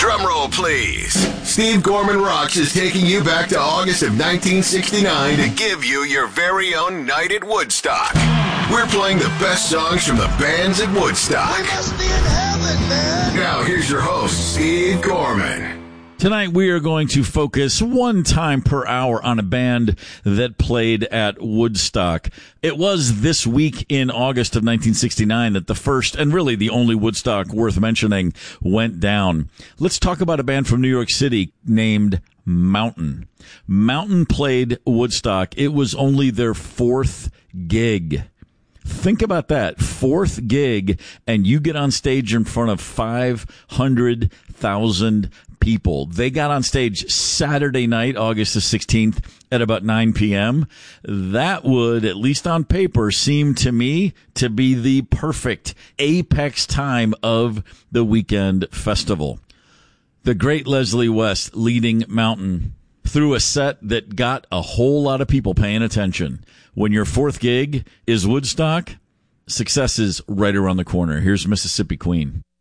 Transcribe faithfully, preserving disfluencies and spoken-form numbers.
Drum roll, please. Steve Gorman Rocks is taking you back to August of nineteen sixty-nine to give you your very own night at Woodstock. We're playing the best songs from the bands at Woodstock. We must be in heaven, man. Now, here's your host, Steve Gorman. Tonight we are going to focus one time per hour on a band that played at Woodstock. It was this week in August of nineteen sixty-nine that the first and really the only Woodstock worth mentioning went down. Let's talk about a band from New York City named Mountain. Mountain played Woodstock. It was only their fourth gig. Think about that. Fourth gig, and you get on stage in front of five hundred thousand people. They got on stage Saturday night, August the sixteenth, at about nine p.m. That would, at least on paper, seem to me to be the perfect apex time of the weekend festival. The great Leslie West leading Mountain through a set that got a whole lot of people paying attention. When your fourth gig is Woodstock, success is right around the corner. Here's Mississippi Queen.